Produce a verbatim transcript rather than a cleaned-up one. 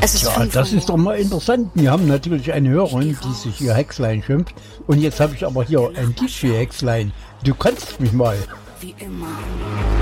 Es ist Ja, fünf das Uhr ist doch mal interessant. Wir haben natürlich eine Hörerin, die sich hier Hexlein schimpft. Und jetzt habe ich aber hier ein D J Hexlein. Du kannst mich mal. Wie immer.